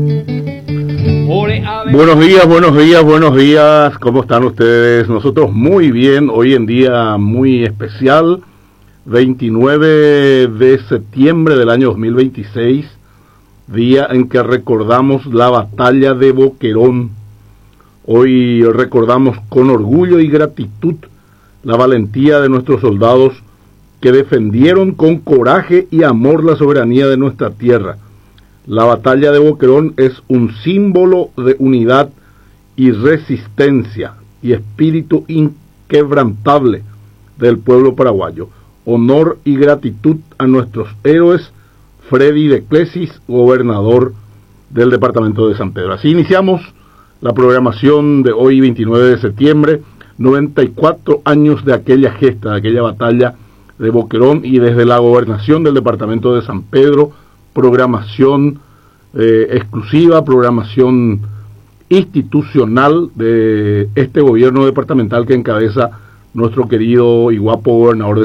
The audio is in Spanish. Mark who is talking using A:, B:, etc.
A: Buenos días, ¿cómo están ustedes? Nosotros muy bien, hoy en día muy especial, 29 de septiembre del año 2026, día en que recordamos la batalla de Boquerón. Hoy recordamos con orgullo y gratitud la valentía de nuestros soldados que defendieron con coraje y amor la soberanía de nuestra tierra. La batalla de Boquerón es un símbolo de unidad y resistencia y espíritu inquebrantable del pueblo paraguayo. Honor y gratitud a nuestros héroes, Freddy de Clesis, gobernador del departamento de San Pedro. Así iniciamos la programación de hoy, 29 de septiembre, 94 años de aquella gesta, de aquella batalla de Boquerón, y desde la gobernación del departamento de San Pedro, programación exclusiva, programación institucional de este gobierno departamental que encabeza nuestro querido y guapo gobernador